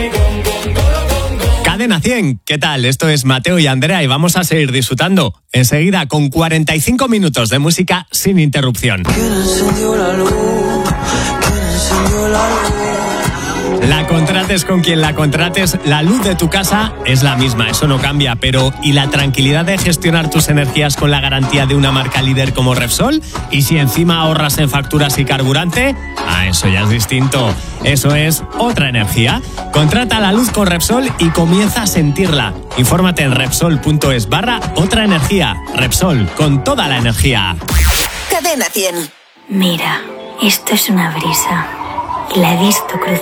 Cadena 100, ¿qué tal? Esto es Mateo y Andrea y vamos a seguir disfrutando enseguida con 45 minutos de música sin interrupción. ¿Quién encendió la luz? ¿Quién encendió la luz? La contrates con quien la contrates, la luz de tu casa es la misma, eso no cambia, pero ¿y la tranquilidad de gestionar tus energías con la garantía de una marca líder como Repsol? ¿Y si encima ahorras en facturas y carburante? Eso ya es distinto. Eso es otra energía. Contrata la luz con Repsol y comienza a sentirla. Infórmate en Repsol.es/otra energía. Repsol, con toda la energía. Cadena 100. Mira, esto es una brisa. Y la he visto cruzar